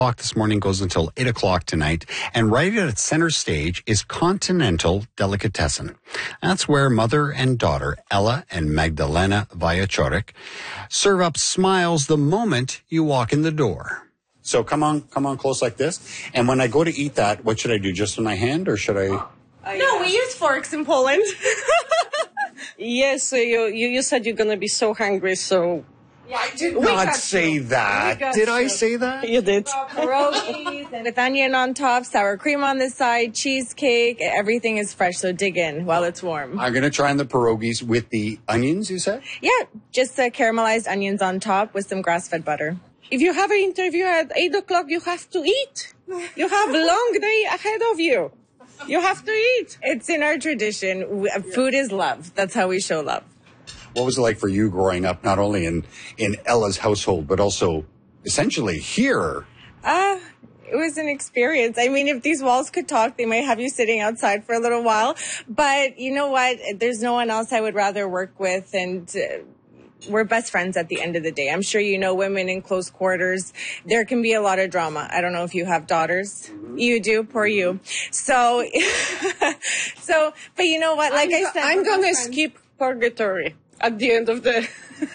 O'clock this morning, goes until 8 o'clock tonight. And right at its center stage is Continental Delicatessen. That's where mother and daughter, Ella and Magdalena Vajacoric, serve up smiles the moment you walk in the door. So come on close like this. And when I go to eat that, what should I do? Just in my hand, or should I? No, we use forks in Poland. Yes, you said you're going to be so hungry, so... I did not say that. Did I say that? You did. Pierogies with onion on top, sour cream on the side, cheesecake. Everything is fresh, so dig in while it's warm. I'm going to try the pierogies with the onions, you said? Yeah, just caramelized onions on top with some grass-fed butter. If you have an interview at 8 o'clock, you have to eat. You have a long day ahead of you. You have to eat. It's in our tradition. Food is love. That's how we show love. What was it like for you growing up, not only in Ella's household, but also essentially here? It was an experience. I mean, if these walls could talk, they might have you sitting outside for a little while. But you know what? There's no one else I would rather work with, and we're best friends at the end of the day. I'm sure you know women in close quarters, there can be a lot of drama. I don't know if you have daughters. Mm-hmm. You do, poor you. So, but you know what? Like I said, I'm going to skip purgatory at the end of the...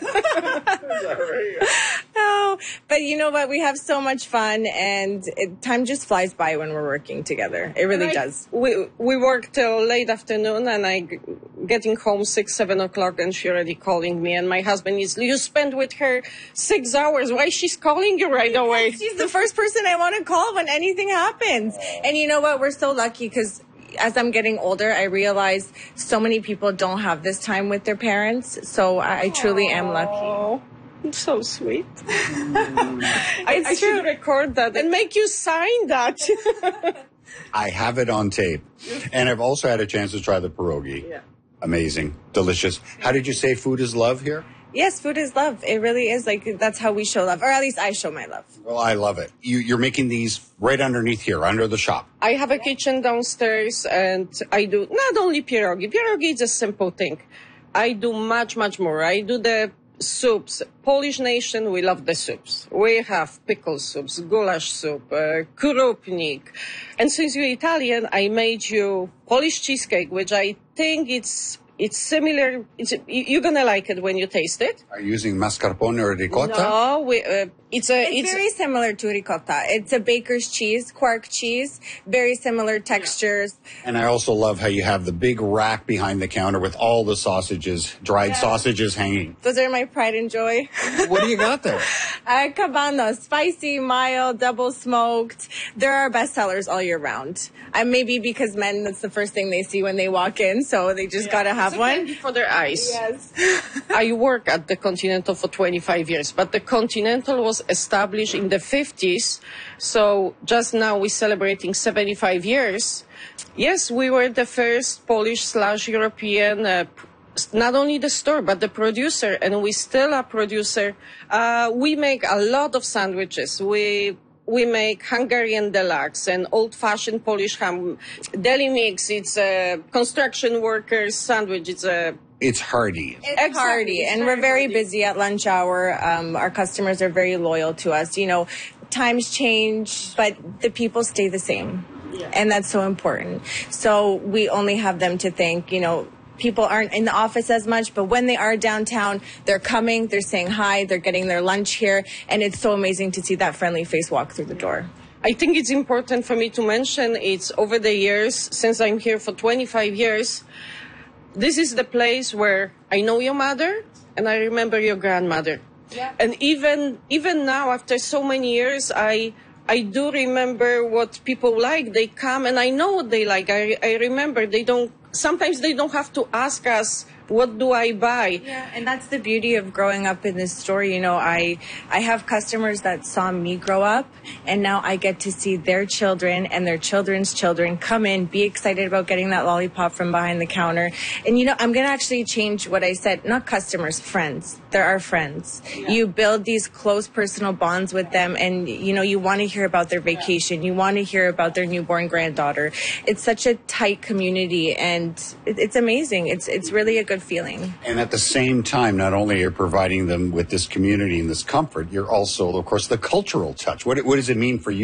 No, but you know what? We have so much fun, and time just flies by when we're working together. It really does. We work till late afternoon, and I getting home 6, 7 o'clock, and she already calling me. And my husband is, you spend with her 6 hours. Why she's calling you right away? She's the first person I want to call when anything happens. And you know what? We're so lucky because as I'm getting older, I realize so many people don't have this time with their parents. So I truly am lucky. It's so sweet. I should record that and make you sign that. I have it on tape. And I've also had a chance to try the pierogi. Yeah. Amazing. Delicious. How did you say food is love here? Yes, food is love. It really is. Like, that's how we show love, or at least I show my love. Well, I love it. You're making these right underneath here, under the shop. I have a kitchen downstairs, and I do not only pierogi. Pierogi is a simple thing. I do much, much more. I do the soups. Polish nation, we love the soups. We have pickle soups, goulash soup, krupnik. And since you're Italian, I made you Polish cheesecake, which I think it's similar. You're going to like it when you taste it. Are you using mascarpone or ricotta? No, it's very similar to ricotta. It's a baker's cheese, quark cheese, very similar textures. And I also love how you have the big rack behind the counter with all the sausages, dried sausages hanging. Those are my pride and joy. What do you got there? Cabano, spicy, mild, double smoked. They're our best sellers all year round. Maybe because men, that's the first thing they see when they walk in, so they just got to have one. For their eyes. Yes. I work at the Continental for 25 years, but the Continental was established in the 50s. So just now we're celebrating 75 years. Yes, we were the first Polish/European, not only the store, but the producer, and we still are producer. We make a lot of sandwiches. We make Hungarian deluxe and old-fashioned Polish ham. Deli mix, it's a construction workers sandwich. It's hearty. It's hearty, and we're very busy at lunch hour. Our customers are very loyal to us. You know, times change, but the people stay the same. Yeah. And that's so important. So we only have them to thank. You know, people aren't in the office as much, but when they are downtown, they're coming, they're saying hi, they're getting their lunch here, and it's so amazing to see that friendly face walk through the door. I think it's important for me to mention, it's over the years, since I'm here for 25 years, this is the place where I know your mother and I remember your grandmother. Yeah. And even now, after so many years, I do remember what people like. They come and I know what they like. I remember sometimes they don't have to ask us, what do I buy? Yeah, and that's the beauty of growing up in this store. You know, I have customers that saw me grow up, and now I get to see their children and their children's children come in, be excited about getting that lollipop from behind the counter. And, you know, I'm going to actually change what I said. Not customers, friends. They're our friends. Yeah. You build these close personal bonds with them, and, you know, you want to hear about their vacation. You want to hear about their newborn granddaughter. It's such a tight community, and it's amazing. It's really a good feeling. And at the same time, not only are you providing them with this community and this comfort, you're also, of course, the cultural touch. What does it mean for you?